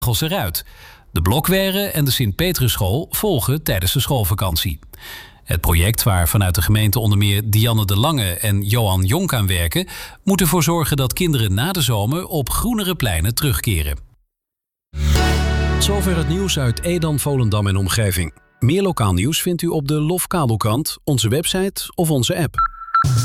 eruit. De Blokweren en de Sint-Petrusschool volgen tijdens de schoolvakantie. Het project, waar vanuit de gemeente onder meer Dianne de Lange en Johan Jonk aan werken, moet ervoor zorgen dat kinderen na de zomer op groenere pleinen terugkeren. Zover het nieuws uit Edam, Volendam en omgeving. Meer lokaal nieuws vindt u op de LOF Kabelkrant, onze website of onze app.